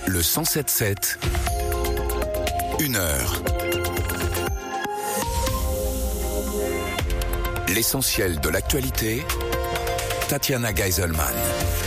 Le 107.7, 1 heure. L'essentiel de l'actualité, Tatiana Geiselman.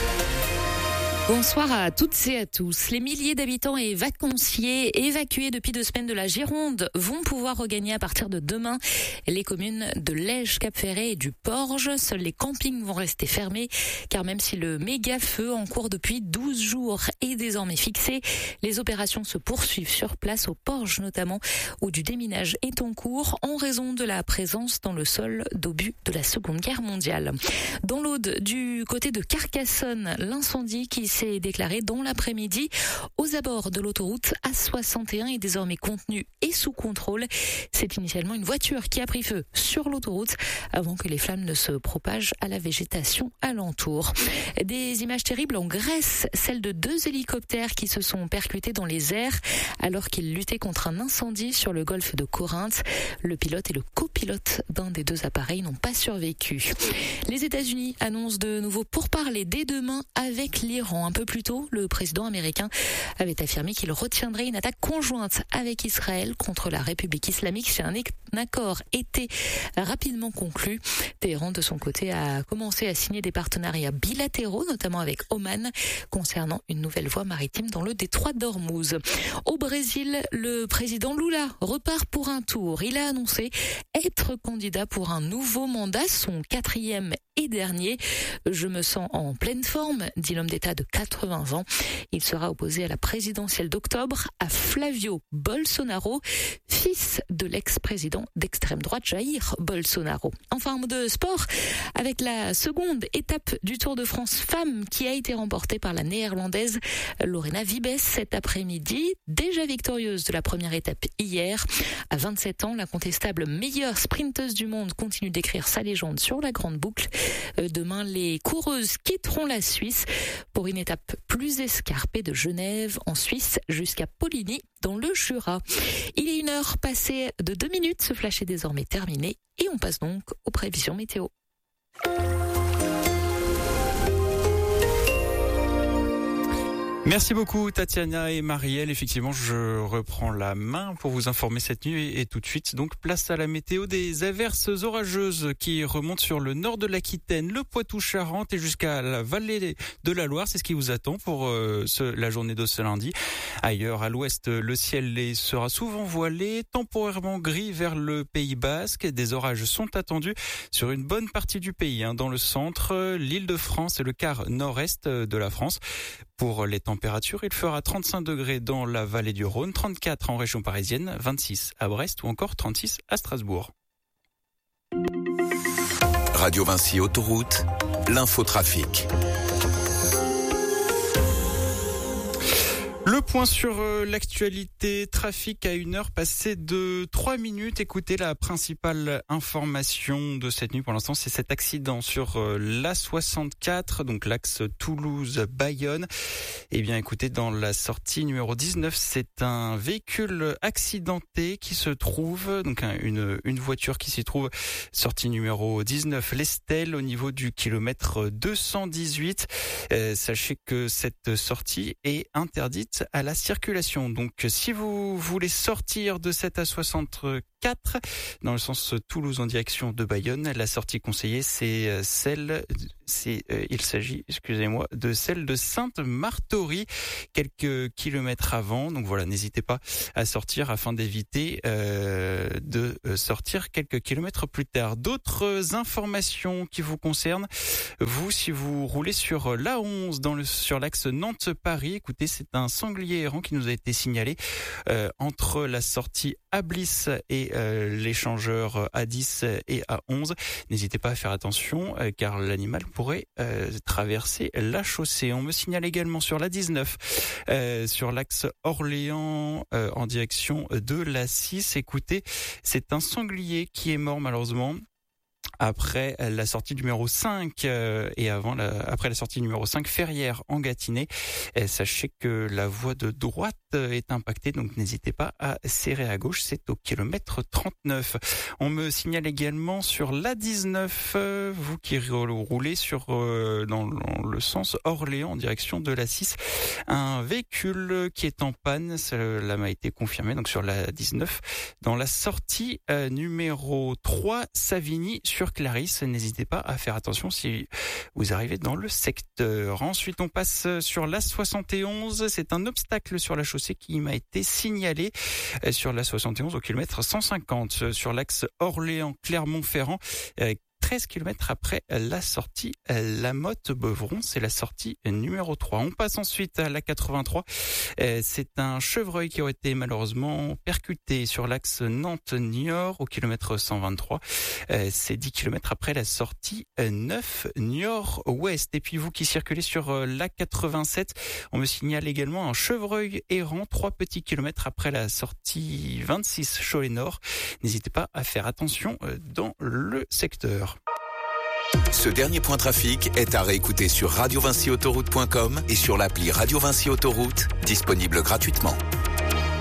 Bonsoir à toutes et à tous. Les milliers d'habitants et vacanciers évacués depuis 2 semaines de la Gironde vont pouvoir regagner à partir de demain les communes de Lège, Cap-Ferret et du Porge. Seuls les campings vont rester fermés car même si le méga-feu en cours depuis 12 jours est désormais fixé, les opérations se poursuivent sur place au Porge notamment où du déminage est en cours en raison de la présence dans le sol d'obus de la Seconde Guerre mondiale. Dans l'Aude, du côté de Carcassonne, l'incendie qui s'est déclaré dans l'après-midi aux abords de l'autoroute A61 est désormais contenu et sous contrôle. C'est initialement une voiture qui a pris feu sur l'autoroute avant que les flammes ne se propagent à la végétation alentour. Des images terribles en Grèce, celles de 2 hélicoptères qui se sont percutés dans les airs alors qu'ils luttaient contre un incendie sur le golfe de Corinthe. Le pilote et le copilote d'un des 2 appareils n'ont pas survécu. Les États-Unis annoncent de nouveau pourparlers dès demain avec l'Iran. Un peu plus tôt, le président américain avait affirmé qu'il retiendrait une attaque conjointe avec Israël contre la République islamique si un accord était rapidement conclu. Téhéran, de son côté, a commencé à signer des partenariats bilatéraux, notamment avec Oman, concernant une nouvelle voie maritime dans le détroit d'Ormuz. Au Brésil, le président Lula repart pour un tour. Il a annoncé être candidat pour un nouveau mandat, son 4e et dernier. Je me sens en pleine forme, dit l'homme d'État de 80 ans. Il sera opposé à la présidentielle d'octobre à Flavio Bolsonaro, fils de l'ex-président d'extrême droite Jair Bolsonaro. Enfin, un mot de sport avec la seconde étape du Tour de France Femmes qui a été remportée par la néerlandaise Lorena Wiebes cet après-midi, déjà victorieuse de la première étape hier. À 27 ans, l'incontestable meilleure sprinteuse du monde continue d'écrire sa légende sur la grande boucle. Demain, les coureuses quitteront la Suisse pour une étape plus escarpée de Genève en Suisse jusqu'à Poligny dans le Jura. Il est 1 heure passée de 2 minutes, ce flash est désormais terminé et on passe donc aux prévisions météo. Merci beaucoup Tatiana et Marielle. Effectivement, je reprends la main pour vous informer cette nuit et tout de suite. Donc, place à la météo. Des averses orageuses qui remontent sur le nord de l'Aquitaine, le Poitou-Charentes et jusqu'à la vallée de la Loire. C'est ce qui vous attend pour la journée de ce lundi. Ailleurs, à l'ouest, le ciel sera souvent voilé, temporairement gris vers le Pays Basque. Des orages sont attendus sur une bonne partie du pays, dans le centre, l'Île-de-France et le quart nord-est de la France. Pour les températures, il fera 35 degrés dans la vallée du Rhône, 34 en région parisienne, 26 à Brest ou encore 36 à Strasbourg. Radio Vinci Autoroute, l'infotrafic. Le point sur l'actualité, trafic à 1 heure passée de 3 minutes. Écoutez, la principale information de cette nuit pour l'instant, c'est cet accident sur l'A64, donc l'axe Toulouse-Bayonne. Eh bien, écoutez, dans la sortie numéro 19, c'est un véhicule accidenté qui se trouve, donc une voiture qui s'y trouve, sortie numéro 19, l'Estelle, au niveau du kilomètre 218. Sachez que cette sortie est interdite à la circulation. Donc, si vous voulez sortir de cette A64 dans le sens Toulouse en direction de Bayonne, la sortie conseillée, il s'agit, de celle de Sainte-Marthory, quelques kilomètres avant. Donc voilà, n'hésitez pas à sortir afin d'éviter de sortir quelques kilomètres plus tard. D'autres informations qui vous concernent, vous, si vous roulez sur l'A11 sur l'axe Nantes-Paris, écoutez, c'est un sanglier errant qui nous a été signalé entre la sortie Ablis et l'échangeur A10 et A11. N'hésitez pas à faire attention car l'animal pourrait traverser la chaussée. On me signale également sur l'A19 sur l'axe Orléans en direction de l'A6. Écoutez, c'est un sanglier qui est mort malheureusement après la sortie numéro 5 et après la sortie numéro 5 Ferrières en Gâtinais. Sachez que la voie de droite est impactée, donc n'hésitez pas à serrer à gauche, c'est au kilomètre 39. On me signale également sur l'A19, vous qui roulez dans le sens Orléans en direction de la 6, un véhicule qui est en panne, cela m'a été confirmé, donc sur l'A19, dans la sortie numéro 3 Savigny sur Clarisse. N'hésitez pas à faire attention si vous arrivez dans le secteur. Ensuite, on passe sur l'A71. C'est un obstacle sur la chaussée qui m'a été signalé sur l'A71 au kilomètre 150 sur l'axe Orléans-Clermont-Ferrand. 13 km après la sortie Lamotte-Beuvron, c'est la sortie numéro 3. On passe ensuite à la 83. C'est un chevreuil qui aurait été malheureusement percuté sur l'axe Nantes-Niort au kilomètre 123. C'est 10 km après la sortie 9 Niort-Ouest. Et puis vous qui circulez sur la 87, on me signale également un chevreuil errant 3 petits kilomètres après la sortie 26 Cholet-Nord. N'hésitez pas à faire attention dans le secteur. Ce dernier point trafic est à réécouter sur radiovincyautoroute.com et sur l'appli Radio Vinci Autoroute, disponible gratuitement.